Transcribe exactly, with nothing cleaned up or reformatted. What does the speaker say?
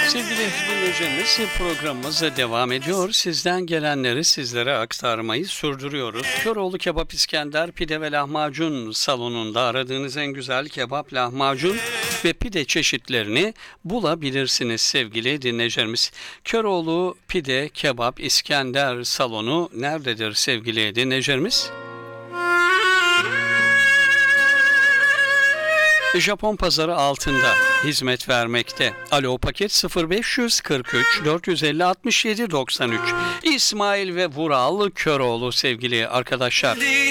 Sevgili dinleyicilerimiz, programımız devam ediyor. Sizden gelenleri sizlere aktarmayı sürdürüyoruz. Köroğlu Kebap İskender Pide ve Lahmacun salonunda aradığınız en güzel kebap, lahmacun ve pide çeşitlerini bulabilirsiniz sevgili dinleyicilerimiz. Köroğlu Pide, Kebap, İskender salonu nerededir sevgili dinleyicilerimiz? Japon pazarı altında hizmet vermekte. Alo paket sıfır beş kırk üç dört yüz elli altmış yedi doksan üç. İsmail ve Vural Köroğlu sevgili arkadaşlar.